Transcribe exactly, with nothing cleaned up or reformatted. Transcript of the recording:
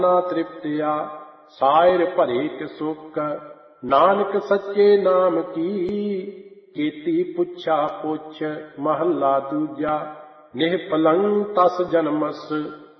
ਨਾ ਤ੍ਰਿਪਤਿਆ ਸਾਇਰ ਭਰੇ ਕਿ ਸੁਖ ਨਾਨਕ ਸੱਚੇ ਨਾਮ ਕੀ। ਕੀਤੀ ਪੁੱਛਾ ਪੁੱਛ ਮਹੱਲਾ ਦੂਜਾ ਨਿਹ ਪਲੰਗ ਤਸ ਜਨਮਸ